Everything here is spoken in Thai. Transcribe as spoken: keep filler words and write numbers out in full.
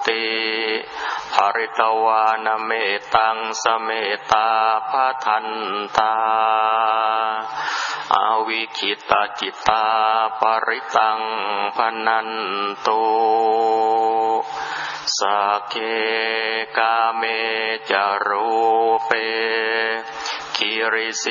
ติภริตวานเมตังสเมตาภทันตาอวิคิตาจิตาปริตังพนันตุสักเคกาเมจารูเปคิริส